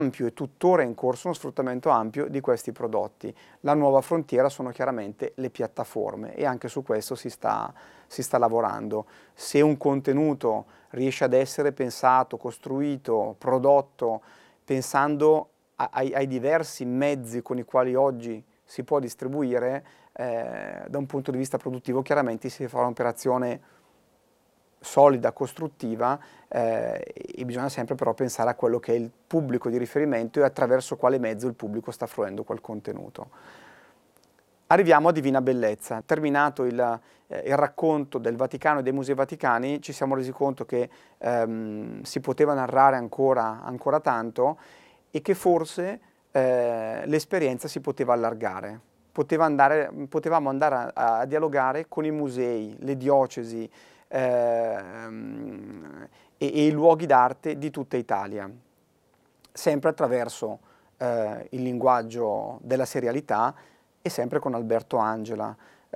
ampio e tuttora in corso uno sfruttamento ampio di questi prodotti. La nuova frontiera sono chiaramente le piattaforme e anche su questo si sta lavorando. Se un contenuto riesce ad essere pensato, costruito, prodotto, pensando ai diversi mezzi con i quali oggi si può distribuire, da un punto di vista produttivo chiaramente si fa un'operazione solida, costruttiva, e bisogna sempre però pensare a quello che è il pubblico di riferimento e attraverso quale mezzo il pubblico sta fruendo quel contenuto. Arriviamo a Divina Bellezza. Terminato il racconto del Vaticano e dei Musei Vaticani, ci siamo resi conto che si poteva narrare ancora tanto e che forse l'esperienza si poteva allargare. Potevamo andare a dialogare con i musei, le diocesi e i luoghi d'arte di tutta Italia, sempre attraverso il linguaggio della serialità e sempre con Alberto Angela.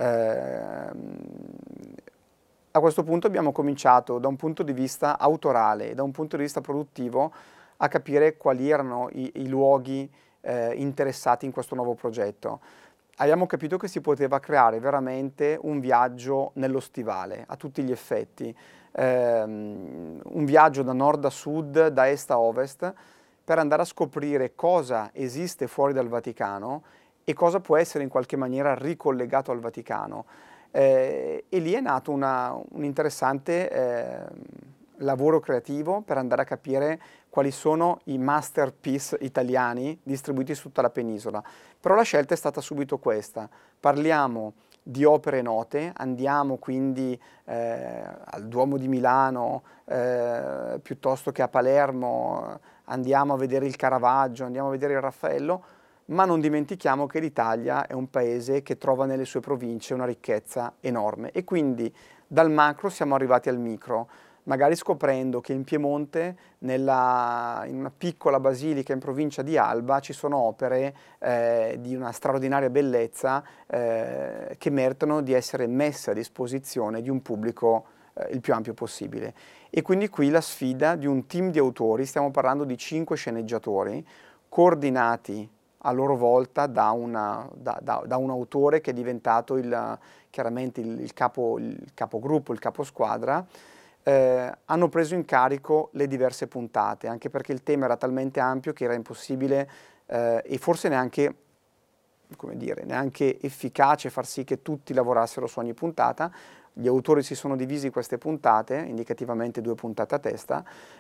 A questo punto abbiamo cominciato da un punto di vista autorale e da un punto di vista produttivo a capire quali erano i luoghi interessati in questo nuovo progetto. Abbiamo capito che si poteva creare veramente un viaggio nello stivale, a tutti gli effetti, un viaggio da nord a sud, da est a ovest, per andare a scoprire cosa esiste fuori dal Vaticano e cosa può essere in qualche maniera ricollegato al Vaticano. E lì è nato un interessante lavoro creativo per andare a capire quali sono i masterpiece italiani distribuiti su tutta la penisola. Però la scelta è stata subito questa: parliamo di opere note, andiamo quindi al Duomo di Milano piuttosto che a Palermo, andiamo a vedere il Caravaggio, andiamo a vedere il Raffaello, ma non dimentichiamo che l'Italia è un paese che trova nelle sue province una ricchezza enorme e quindi dal macro siamo arrivati al micro, magari scoprendo che in Piemonte, in una piccola basilica in provincia di Alba, ci sono opere di una straordinaria bellezza che meritano di essere messe a disposizione di un pubblico il più ampio possibile. E quindi qui la sfida di un team di autori, stiamo parlando di 5 sceneggiatori, coordinati a loro volta da un autore che è diventato chiaramente il capogruppo, il caposquadra. Hanno preso in carico le diverse puntate, anche perché il tema era talmente ampio che era impossibile e forse neanche, come dire, neanche efficace far sì che tutti lavorassero su ogni puntata. Gli autori si sono divisi queste puntate, indicativamente 2 puntate a testa,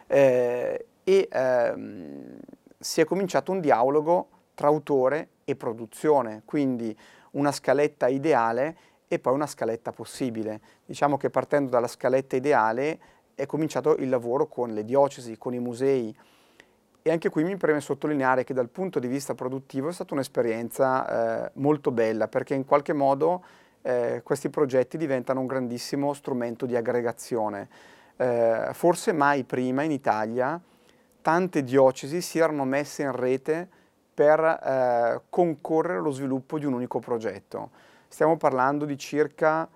si è cominciato un dialogo tra autore e produzione, quindi una scaletta ideale e poi una scaletta possibile. Diciamo che partendo dalla scaletta ideale è cominciato il lavoro con le diocesi, con i musei, e anche qui mi preme sottolineare che dal punto di vista produttivo è stata un'esperienza molto bella, perché in qualche modo questi progetti diventano un grandissimo strumento di aggregazione. Forse mai prima in Italia tante diocesi si erano messe in rete per concorrere allo sviluppo di un unico progetto. Stiamo parlando di circa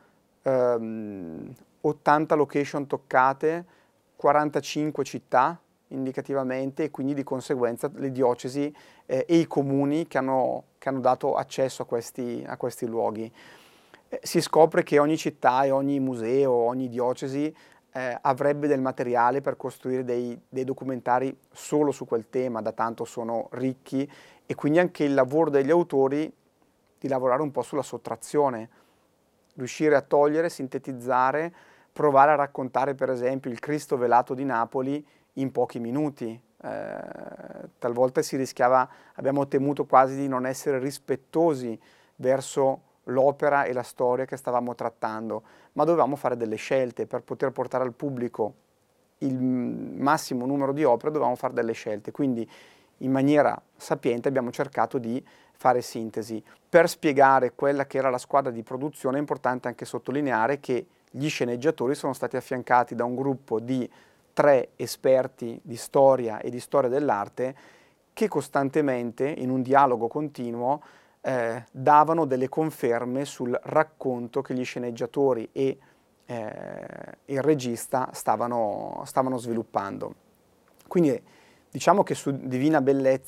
80 location toccate, 45 città indicativamente, e quindi di conseguenza le diocesi e i comuni che hanno dato accesso a questi luoghi. Si scopre che ogni città e ogni museo, ogni diocesi avrebbe del materiale per costruire dei documentari solo su quel tema, da tanto sono ricchi, e quindi anche il lavoro degli autori di lavorare un po' sulla sottrazione, riuscire a togliere, sintetizzare, provare a raccontare per esempio il Cristo velato di Napoli in pochi minuti. Talvolta si rischiava, abbiamo temuto quasi di non essere rispettosi verso l'opera e la storia che stavamo trattando, ma dovevamo fare delle scelte per poter portare al pubblico il massimo numero di opere, dovevamo fare delle scelte, quindi in maniera sapiente abbiamo cercato di fare sintesi. Per spiegare quella che era la squadra di produzione è importante anche sottolineare che gli sceneggiatori sono stati affiancati da un gruppo di 3 esperti di storia e di storia dell'arte che costantemente, in un dialogo continuo, davano delle conferme sul racconto che gli sceneggiatori e il regista stavano sviluppando. Quindi Diciamo che su Divina Bellezza